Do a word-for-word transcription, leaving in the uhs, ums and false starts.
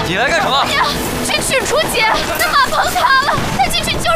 你来干什么？ 哎呀，去取楚姐，那马棚塌了，快进去救